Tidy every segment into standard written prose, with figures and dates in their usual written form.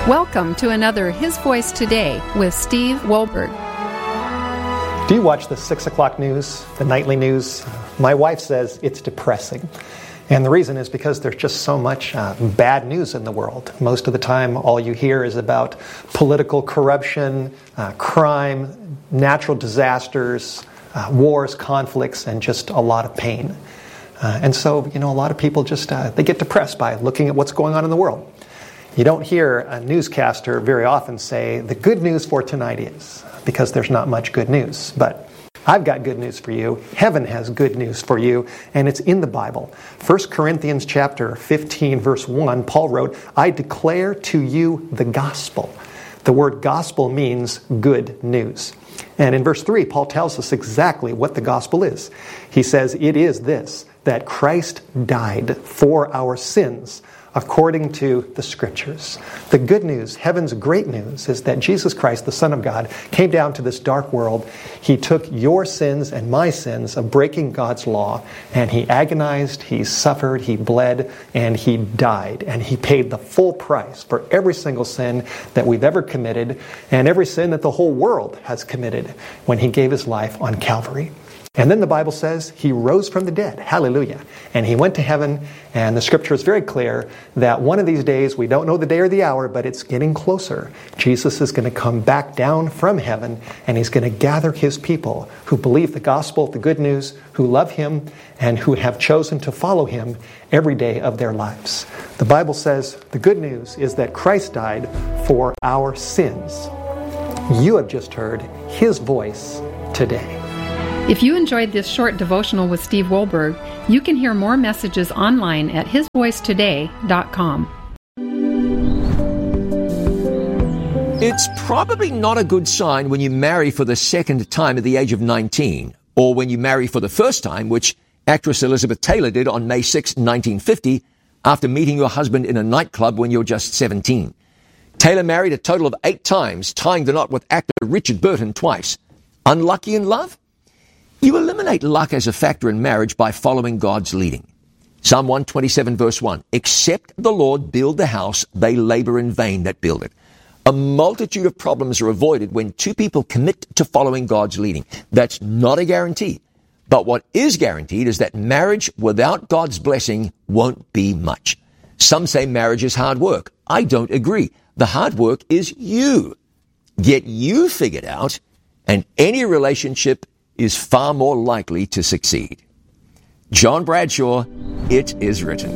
Welcome to another His Voice Today with Steve Wohlberg. Do you watch the 6 o'clock news, the nightly news? My wife says it's depressing. And the reason is because there's just so much bad news in the world. Most of the time, all you hear is about political corruption, crime, natural disasters, wars, conflicts, and just a lot of pain. And so, a lot of people just, they get depressed by looking at what's going on in the world. You don't hear a newscaster very often say, the good news for tonight is, because there's not much good news. But I've got good news for you. Heaven has good news for you, and it's in the Bible. 1 Corinthians chapter 15, verse 1, Paul wrote, I declare to you the gospel. The word gospel means good news. And in verse 3, Paul tells us exactly what the gospel is. He says, it is this, that Christ died for our sins, according to the Scriptures. The good news, heaven's great news, is that Jesus Christ, the Son of God, came down to this dark world. He took your sins and my sins of breaking God's law, and He agonized, He suffered, He bled, and He died. And He paid the full price for every single sin that we've ever committed, and every sin that the whole world has committed when He gave His life on Calvary. And then the Bible says He rose from the dead. Hallelujah. And He went to heaven, and the Scripture is very clear that one of these days, we don't know the day or the hour, but it's getting closer. Jesus is going to come back down from heaven, and He's going to gather His people who believe the gospel, the good news, who love Him, and who have chosen to follow Him every day of their lives. The Bible says the good news is that Christ died for our sins. You have just heard His voice today. If you enjoyed this short devotional with Steve Wohlberg, you can hear more messages online at hisvoicetoday.com. It's probably not a good sign when you marry for the second time at the age of 19, or when you marry for the first time, which actress Elizabeth Taylor did on May 6, 1950, after meeting your husband in a nightclub when you were just 17. Taylor married a total of 8 times, tying the knot with actor Richard Burton twice. Unlucky in love? You eliminate luck as a factor in marriage by following God's leading. Psalm 127 verse 1, except the Lord build the house, they labor in vain that build it. A multitude of problems are avoided when two people commit to following God's leading. That's not a guarantee. But what is guaranteed is that marriage without God's blessing won't be much. Some say marriage is hard work. I don't agree. The hard work is you. Get you figured out, and any relationship is far more likely to succeed. John Bradshaw, It Is Written.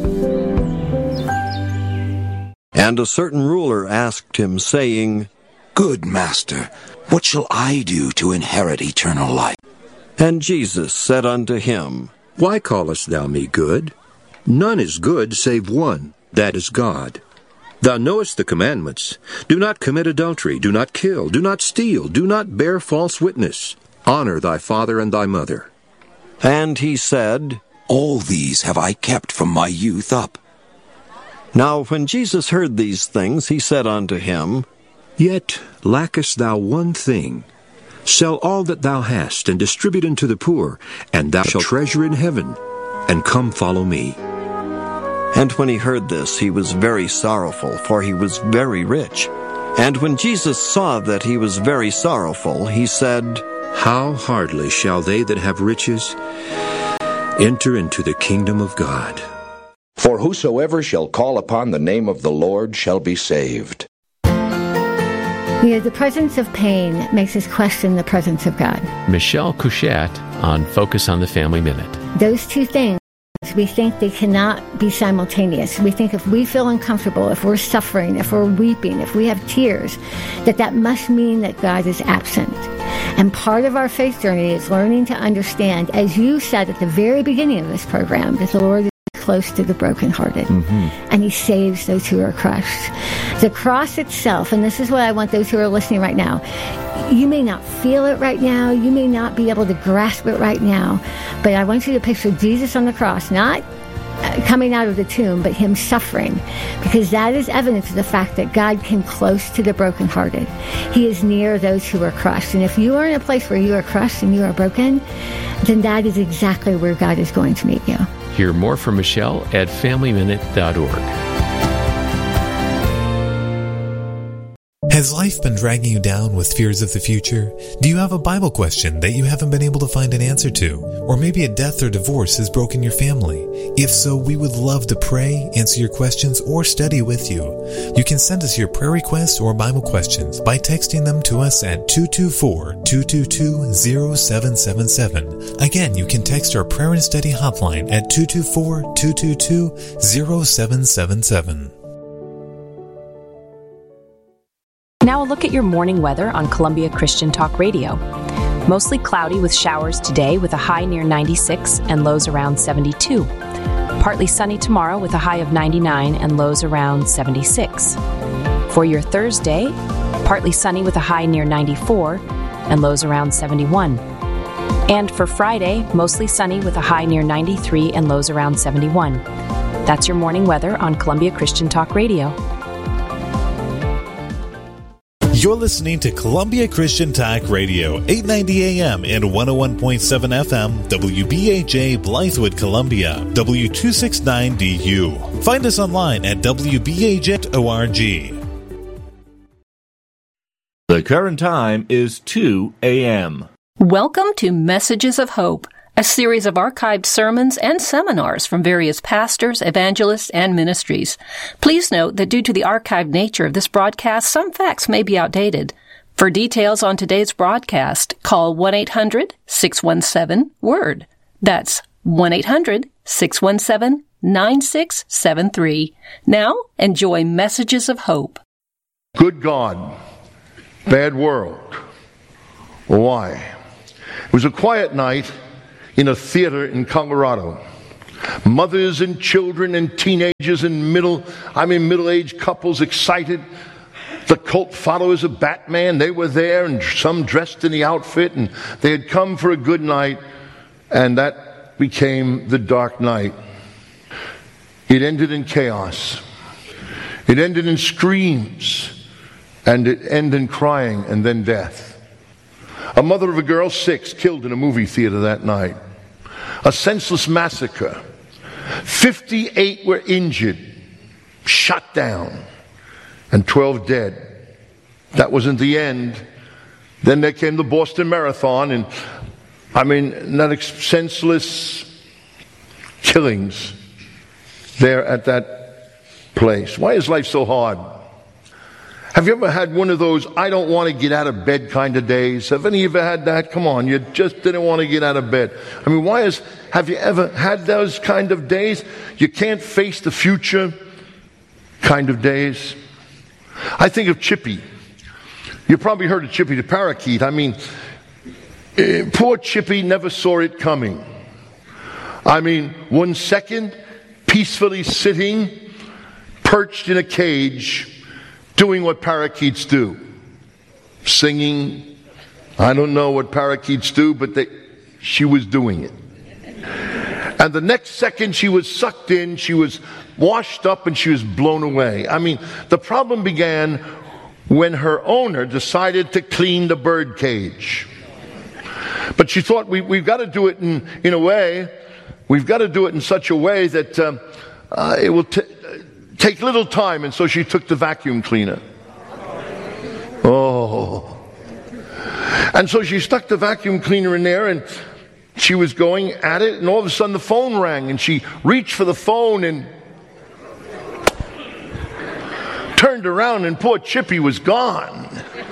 And a certain ruler asked him, saying, Good master, what shall I do to inherit eternal life? And Jesus said unto him, Why callest thou me good? None is good save one, that is God. Thou knowest the commandments. Do not commit adultery, do not kill, do not steal, do not bear false witness. Honor thy father and thy mother. And he said, All these have I kept from my youth up. Now when Jesus heard these things, he said unto him, Yet lackest thou one thing. Sell all that thou hast, and distribute unto the poor, and thou shalt treasure in heaven, and come follow me. And when he heard this, he was very sorrowful, for he was very rich. And when Jesus saw that he was very sorrowful, he said, How hardly shall they that have riches enter into the kingdom of God? For whosoever shall call upon the name of the Lord shall be saved. The presence of pain makes us question the presence of God. Michelle Couchette on Focus on the Family Minute. Those two things, we think they cannot be simultaneous. We think if we feel uncomfortable, if we're suffering, if we're weeping, if we have tears, that must mean that God is absent. And part of our faith journey is learning to understand, as you said at the very beginning of this program, that the Lord is close to the brokenhearted. And He saves those who are crushed. The cross itself, and this is what I want those who are listening right now, you may not feel it right now, you may not be able to grasp it right now, but I want you to picture Jesus on the cross, not coming out of the tomb, but Him suffering, because that is evidence of the fact that God came close to the brokenhearted. He is near those who are crushed. And if you are in a place where you are crushed and you are broken, then that is exactly where God is going to meet you. Hear more from Michelle at FamilyMinute.org. Has life been dragging you down with fears of the future? Do you have a Bible question that you haven't been able to find an answer to? Or maybe a death or divorce has broken your family? If so, we would love to pray, answer your questions, or study with you. You can send us your prayer requests or Bible questions by texting them to us at 224-222-0777. Again, you can text our prayer and study hotline at 224-222-0777. Now a look at your morning weather on Columbia Christian Talk Radio. Mostly cloudy with showers today with a high near 96 and lows around 72. Partly sunny tomorrow with a high of 99 and lows around 76. For your Thursday, partly sunny with a high near 94 and lows around 71. And for Friday, mostly sunny with a high near 93 and lows around 71. That's your morning weather on Columbia Christian Talk Radio. You're listening to Columbia Christian Talk Radio, 890 AM and 101.7 FM, WBAJ Blythewood, Columbia, W269DU. Find us online at WBAJ.org. The current time is 2 a.m. Welcome to Messages of Hope, a series of archived sermons and seminars from various pastors, evangelists, and ministries. Please note that due to the archived nature of this broadcast, some facts may be outdated. For details on today's broadcast, call 1-800-617-WORD. That's 1-800-617-9673. Now, enjoy Messages of Hope. Good God, bad world. Why? It was a quiet night in a theater in Colorado. Mothers and children and teenagers and middle-aged couples excited. The cult followers of Batman, they were there, and some dressed in the outfit, and they had come for a good night, and that became the dark night. It ended in chaos. It ended in screams, and it ended in crying, and then death. A mother of a girl, 6, killed in a movie theater that night. A senseless massacre. 58 were injured, shot down, and 12 dead. That wasn't the end. Then there came the Boston Marathon, and senseless killings there at that place. Why is life so hard? Have you ever had one of those, I don't want to get out of bed kind of days? Have any of you had that? Come on, you just didn't want to get out of bed. Have you ever had those kind of days? You can't face the future kind of days? I think of Chippy. You probably heard of Chippy the parakeet. Poor Chippy never saw it coming. 1 second, peacefully sitting, perched in a cage, doing what parakeets do. Singing. I don't know what parakeets do, but she was doing it. And the next second she was sucked in, she was washed up, and she was blown away. The problem began when her owner decided to clean the bird cage. But she thought, we've got to do it in a way, we've got to do it in such a way that it will take little time, and so she took the vacuum cleaner. Oh. And so she stuck the vacuum cleaner in there, and she was going at it, and all of a sudden the phone rang, and she reached for the phone and turned around, and poor Chippy was gone.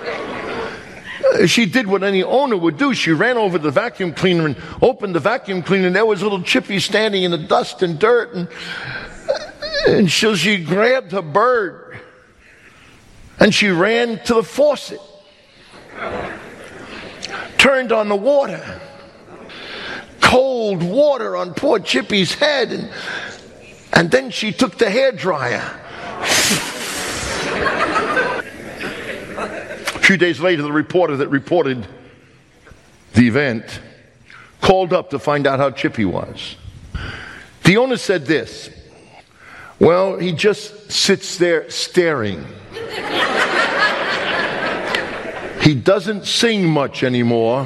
She did what any owner would do. She ran over the vacuum cleaner and opened the vacuum cleaner, and there was little Chippy standing in the dust and dirt, and so she grabbed her bird and she ran to the faucet, turned on the water, cold water on poor Chippy's head, and then she took the hairdryer. A few days later, the reporter that reported the event called up to find out how Chippy was. The owner said this: well, he just sits there staring. He doesn't sing much anymore,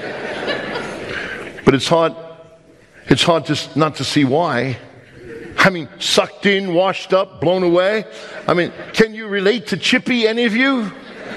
but it's hard just not to see why. Sucked in, washed up, blown away. Can you relate to Chippy, any of you?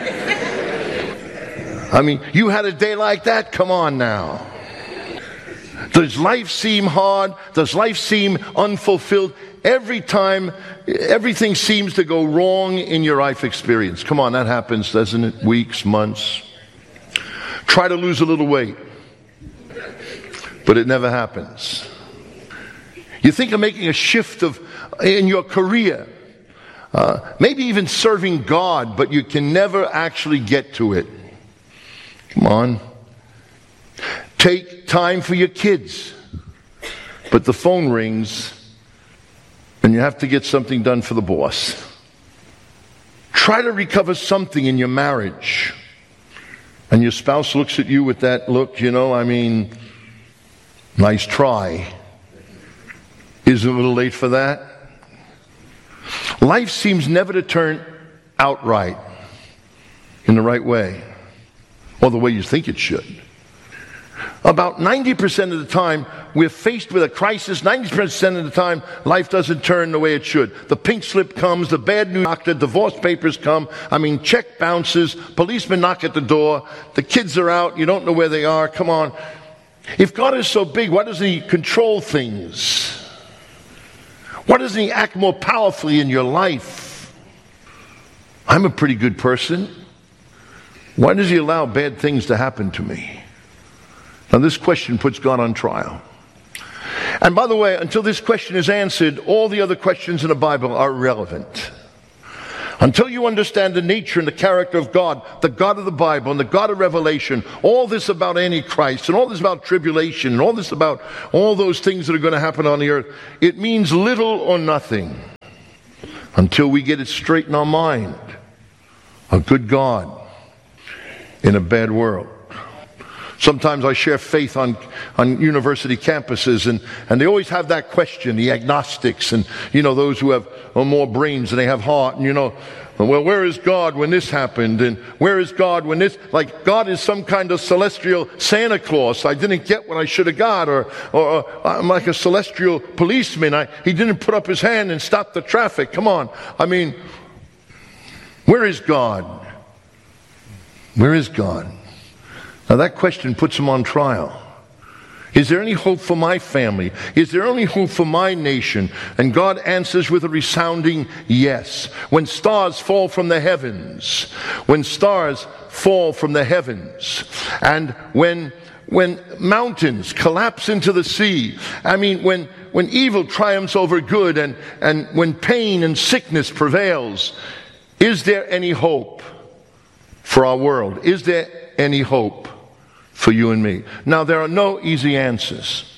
I mean, you had a day like that? Come on now. Does life seem hard? Does life seem unfulfilled? Every time, everything seems to go wrong in your life experience. Come on, that happens, doesn't it? Weeks, months. Try to lose a little weight, but it never happens. You think of making a shift in your career, maybe even serving God, but you can never actually get to it. Come on. Take time for your kids, but the phone rings and you have to get something done for the boss. Try to recover something in your marriage, and your spouse looks at you with that look, nice try. Is it a little late for that? Life seems never to turn out right, in the right way, or the way you think it should. About 90% of the time, we're faced with a crisis. 90% of the time, life doesn't turn the way it should. The pink slip comes, the bad news doctor, divorce papers come, check bounces, policemen knock at the door, the kids are out, you don't know where they are. Come on. If God is so big, why doesn't He control things? Why doesn't He act more powerfully in your life? I'm a pretty good person. Why does He allow bad things to happen to me? Now, this question puts God on trial. And by the way, until this question is answered, all the other questions in the Bible are irrelevant. Until you understand the nature and the character of God, the God of the Bible and the God of Revelation, all this about Antichrist and all this about tribulation and all this about all those things that are going to happen on the earth, it means little or nothing until we get it straight in our mind. A good God in a bad world. Sometimes I share faith on university campuses, and they always have that question, the agnostics and, those who have more brains than they have heart, and, well, where is God when this happened? And where is God when this, like God is some kind of celestial Santa Claus. I didn't get what I should have got, or I'm like a celestial policeman. He didn't put up his hand and stop the traffic. Come on. Where is God? Where is God? Now that question puts him on trial. Is there any hope for my family? Is there any hope for my nation? And God answers with a resounding yes. When stars fall from the heavens, when mountains collapse into the sea, when evil triumphs over good, and when pain and sickness prevails, is there any hope for our world? Is there any hope for you and me? Now, there are no easy answers.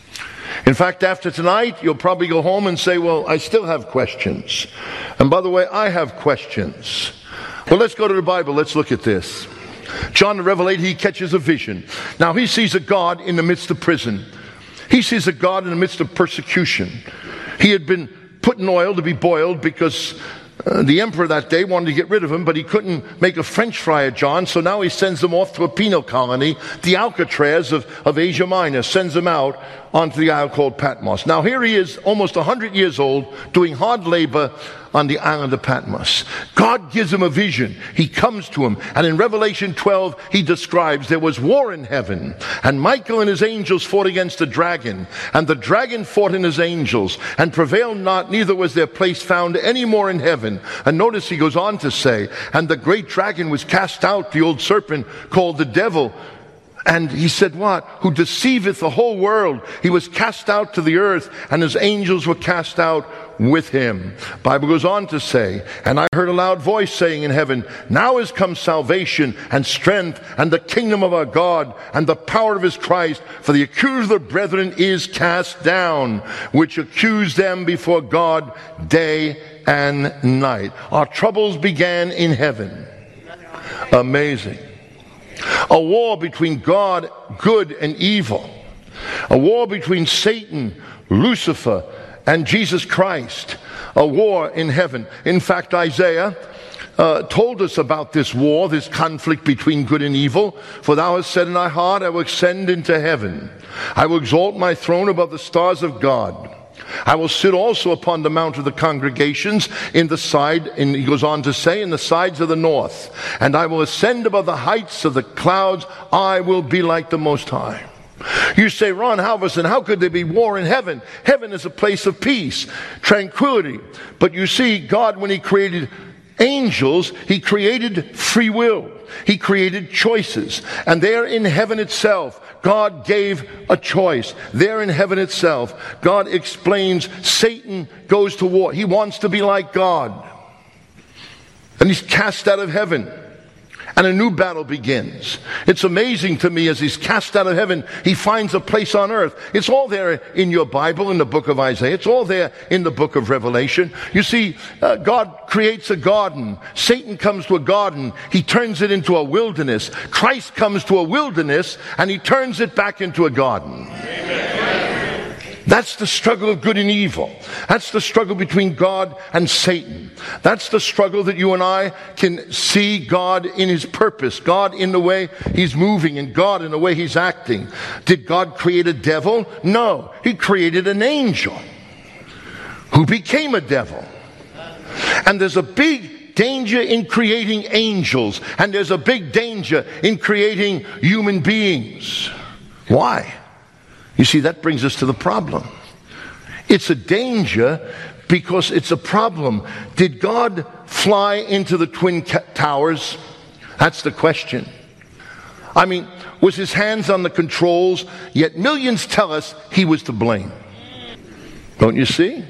In fact, after tonight, you'll probably go home and say, well, I still have questions. And by the way, I have questions. Well, let's go to the Bible. Let's look at this. John the Revelator, he catches a vision. Now, he sees a God in the midst of prison. He sees a God in the midst of persecution. He had been put in oil to be boiled because the emperor that day wanted to get rid of him, but he couldn't make a French fry of John, so now he sends him off to a penal colony. The Alcatraz of Asia Minor sends him out onto the isle called Patmos. Now here he is, almost 100 years old, doing hard labor on the island of Patmos. God gives him a vision. He comes to him, and in Revelation 12, he describes there was war in heaven, and Michael and his angels fought against the dragon, and the dragon fought in his angels, and prevailed not, neither was their place found any more in heaven. And notice he goes on to say, and the great dragon was cast out, the old serpent called the devil, and he said what? Who deceiveth the whole world. He was cast out to the earth, and his angels were cast out with him. Bible goes on to say, and I heard a loud voice saying in heaven, now is come salvation and strength and the kingdom of our God and the power of his Christ, for the accuser of the brethren is cast down, which accused them before God day and night. Our troubles began in heaven. Amazing. A war between God, good and evil. A war between Satan, Lucifer, and Jesus Christ. A war in heaven. In fact, Isaiah told us about this war, this conflict between good and evil. For thou hast said in thy heart, I will ascend into heaven. I will exalt my throne above the stars of God. I will sit also upon the mount of the congregations in the side, and he goes on to say, in the sides of the north. And I will ascend above the heights of the clouds. I will be like the Most High. You say, Ron Halverson, how could there be war in heaven? Heaven is a place of peace, tranquility. But you see, God, when he created angels, he created free will. He created choices. And there in heaven itself, God gave a choice. There in heaven itself, God explains Satan goes to war. He wants to be like God. And he's cast out of heaven. And a new battle begins. It's amazing to me, as he's cast out of heaven, he finds a place on earth. It's all there in your Bible, in the book of Isaiah. It's all there in the book of Revelation. You see, God creates a garden. Satan comes to a garden. He turns it into a wilderness. Christ comes to a wilderness, and he turns it back into a garden. Amen. That's the struggle of good and evil. That's the struggle between God and Satan. That's the struggle that you and I can see God in his purpose, God in the way he's moving, and God in the way he's acting. Did God create a devil? No. He created an angel who became a devil. And there's a big danger in creating angels, and there's a big danger in creating human beings. Why? You see, that brings us to the problem. It's a danger because it's a problem. Did God fly into the Twin Towers? That's the question. I mean, was his hands on the controls? Yet millions tell us he was to blame. Don't you see?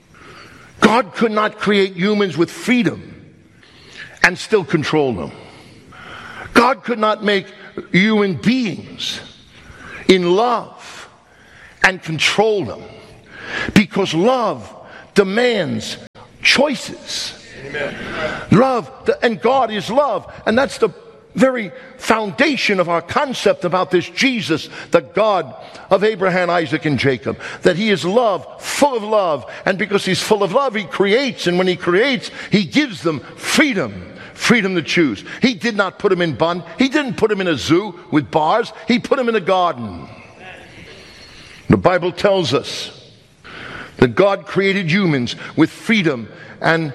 God could not create humans with freedom and still control them. God could not make human beings in love and control them, because love demands choices. Amen. Love, and God is love, and that's the very foundation of our concept about this Jesus, the God of Abraham, Isaac, and Jacob, that he is love, full of love, and because he's full of love, he creates, and when he creates, he gives them freedom to choose. He did not put them in bond. He didn't put them in a zoo with bars. He put them in a garden. The Bible tells us that God created humans with freedom, and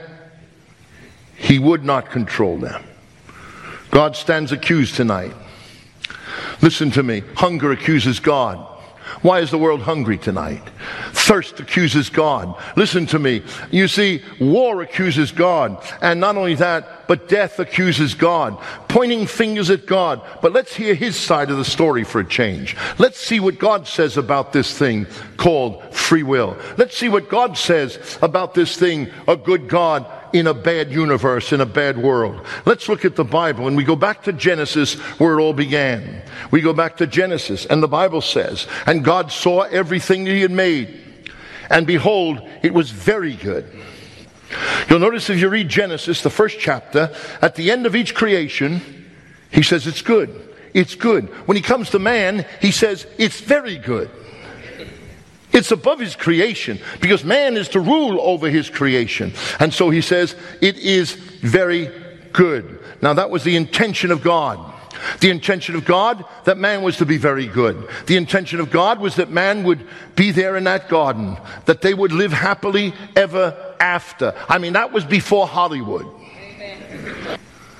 he would not control them. God stands accused tonight. Listen to me. Hunger accuses God. Why is the world hungry tonight? Thirst accuses God. Listen to me. You see, war accuses God. And not only that, but death accuses God. Pointing fingers at God. But let's hear his side of the story for a change. Let's see what God says about this thing called free will. Let's see what God says about this thing, a good God in a bad universe, in a bad world. Let's look at the Bible, and we go back to Genesis where it all began. We go back to Genesis, and the Bible says, and God saw everything that he had made, and behold, it was very good. You'll notice if you read Genesis, the first chapter, at the end of each creation, he says it's good. It's good. When he comes to man, he says it's very good. It's above his creation, because man is to rule over his creation. And so he says, it is very good. Now that was the intention of God. The intention of God, that man was to be very good. The intention of God was that man would be there in that garden, that they would live happily ever after. I mean, that was before Hollywood. Amen.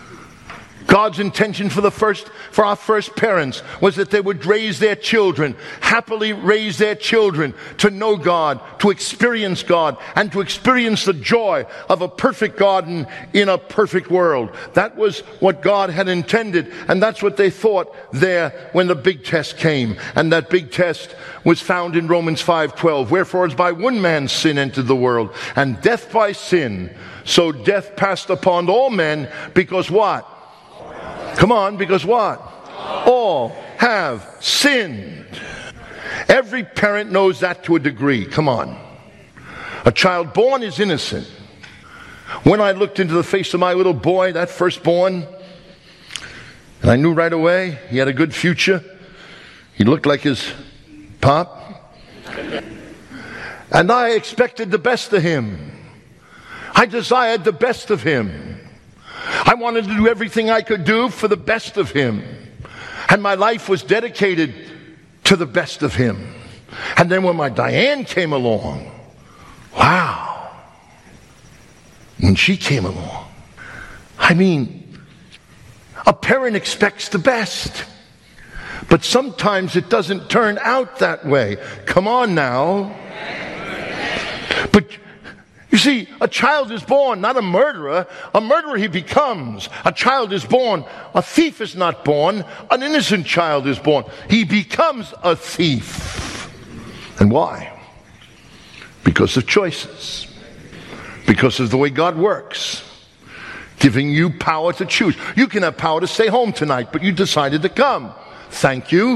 God's intention for our first parents was that they would raise their children, happily raise their children to know God, to experience God, and to experience the joy of a perfect garden in a perfect world. That was what God had intended, and that's what they thought there when the big test came. And that big test was found in Romans 5:12. Wherefore as by one man's sin entered the world, and death by sin, so death passed upon all men, because what? Come on, because what? All have sinned. Every parent knows that to a degree. Come on. A child born is innocent. When I looked into the face of my little boy, that firstborn, and I knew right away he had a good future. He looked like his pop. And I expected the best of him. I desired the best of him. I wanted to do everything I could do for the best of him. And my life was dedicated to the best of him. And then when my Diane came along, Wow. When she came along, I mean, a parent expects the best. But sometimes it doesn't turn out that way. Come on now. But you see, a child is born, not a murderer. A murderer he becomes. A child is born. A thief is not born. An innocent child is born. He becomes a thief. And why? Because of choices. Because of the way God works. Giving you power to choose. You can have power to stay home tonight, but you decided to come. Thank you.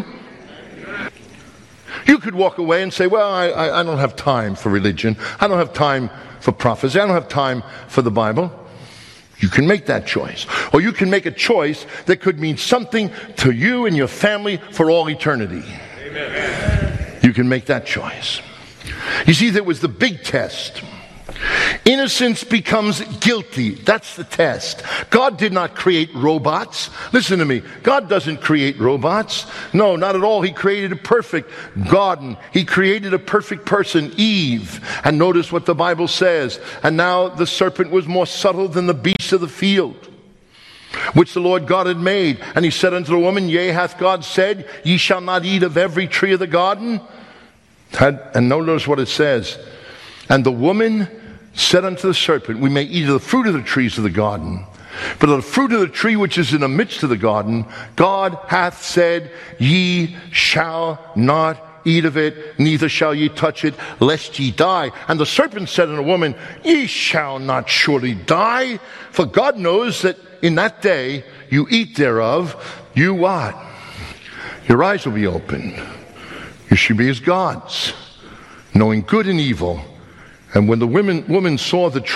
You could walk away and say, well, I don't have time for religion. I don't have time for prophecy. I don't have time for the Bible. You can make that choice. Or you can make a choice that could mean something to you and your family for all eternity. Amen. You can make that choice. You see, there was the big test. Innocence becomes guilty. That's the test. God did not create robots. Listen to me. God doesn't create robots. No, not at all. He created a perfect garden. He created a perfect person, Eve. And notice what the Bible says. And now the serpent was more subtle than the beasts of the field, which the Lord God had made. And he said unto the woman, yea, hath God said, ye shall not eat of every tree of the garden? And notice what it says. And the woman said unto the serpent, we may eat of the fruit of the trees of the garden, but of the fruit of the tree which is in the midst of the garden, God hath said, ye shall not eat of it, neither shall ye touch it, lest ye die. And the serpent said unto the woman, ye shall not surely die, for God knows that in that day you eat thereof, you what? Your eyes will be opened. You shall be as gods, knowing good and evil. And when the woman saw the tree